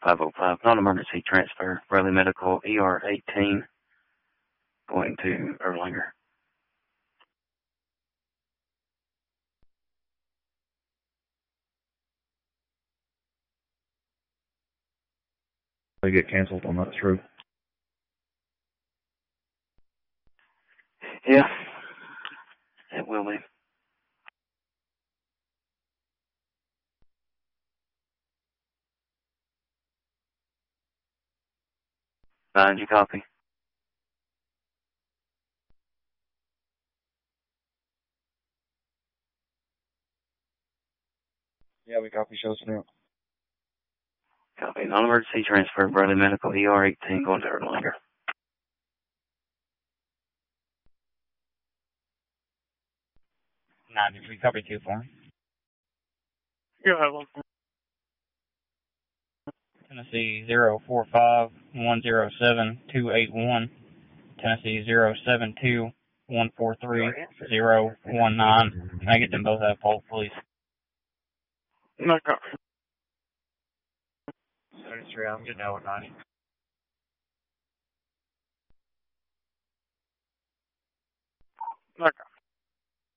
505, non-emergency transfer, Bradley Medical, ER 18, going to Erlanger. They get canceled on that through. Yeah, it will be. Did you copy? Yeah, we copy shows now. Copy. Non-emergency transfer, Bradley Medical, ER 18, going to Erlanger. Did we copy 2 for him? Yeah, I will. Tennessee 045-107-281. Tennessee 072-143-019. Can I get them both out of poll, please? No copy. 33, I'm getting out at 90. No copy.